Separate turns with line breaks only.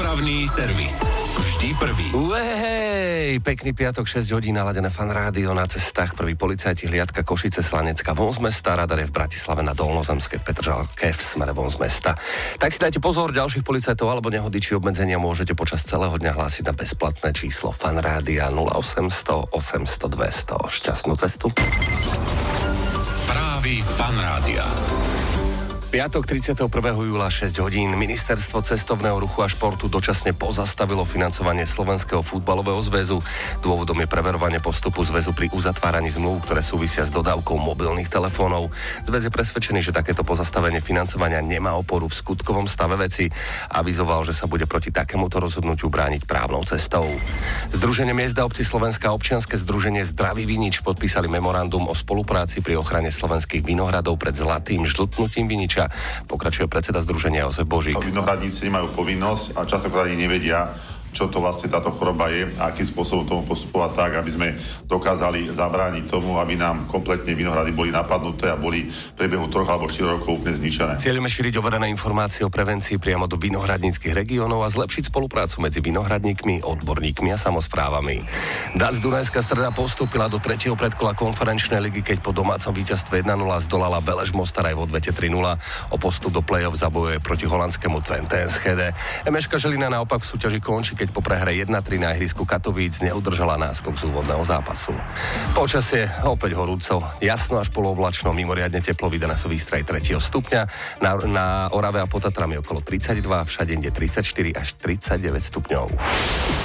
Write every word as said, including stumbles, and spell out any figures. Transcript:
Dopravný servis. Vždy prvý.
Uhej, pekný piatok, šesť hodín, naladené Fan Rádio na cestách. Prvý policajti, hliadka Košice, Slanecka, von z mesta, radar je v Bratislave na Dolnozemskej, v Petržalke, v smere von z mesta. Tak si dajte pozor, ďalších policajtov alebo nehody či obmedzenia môžete počas celého dňa hlásiť na bezplatné číslo Fan Rádia nula osemsto osemsto dvesto. Šťastnú cestu.
Správy Fan Rádia.
Piatok tridsiateho prvého júla šesť hodín. Ministerstvo cestovného ruchu a športu dočasne pozastavilo financovanie Slovenského futbalového zväzu. Dôvodom je preverovanie postupu zväzu pri uzatváraní zmluv, ktoré súvisia s dodávkou mobilných telefónov. Zväz je presvedčený, že takéto pozastavenie financovania nemá oporu v skutkovom stave veci. Avizoval, že sa bude proti takémuto rozhodnutiu brániť právnou cestou. Združenie miest a obcí Slovenská, občianske združenie Zdravý vinič podpísali memorandum o spolupráci pri ochrane slovenských vinohradov pred zlatým žltnutím viniča. Pokračuje predseda združenia Jozef Božík.
Vinohradníci nemajú povinnosť a častokrát ani nevedia, čo to vlastne táto choroba je a akým spôsobom tomu postupovať tak, aby sme dokázali zabrániť tomu, aby nám kompletne vinohrady boli napadnuté a boli v priebehu troch alebo štyroch rokov úplne zničené.
Cieľom je šíriť overené informácie o prevencii priamo do vinohradníckych regiónov a zlepšiť spoluprácu medzi vinohradníkmi, odborníkmi a samosprávami. dé á cé Dunajská Streda postúpila do tretieho predkola konferenčnej ligy, keď po domácom víťazstve jedna nula zdolala Belež Mostaraj v odvete tri nula. O postup do play-off zabojuje proti holandskému Twente Enschede. Emeška Žilina naopak v súťaži končí, keď po prehre jedna tri na ihrisku Katovíc neudržala náskok z úvodného zápasu. Počasie opäť horúco, jasno až polooblačno, mimoriadne teplo, vydaná sú výstraj tretieho stupňa. Na, na Orave a pod Tatrami okolo tridsaťdva, všade inde tridsaťštyri až tridsaťdeväť stupňov.